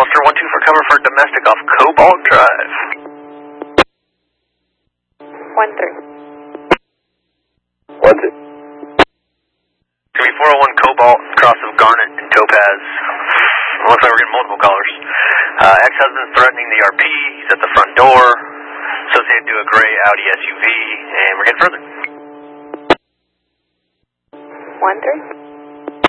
Officer 1-2 for cover for domestic off Cobalt Drive. 1-3. 1-2. Could be 401 Cobalt, cross of Garnet and Topaz. Looks like we're getting multiple callers. Ex-husband's threatening the RP. He's at the front door. Associated to a gray Audi SUV, and we're getting further. 1-3.